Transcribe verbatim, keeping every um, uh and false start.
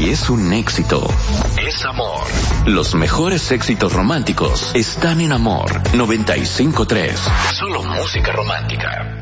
Si es un éxito, es Amor. Los mejores éxitos románticos están en Amor noventa y cinco punto tres. Solo música romántica.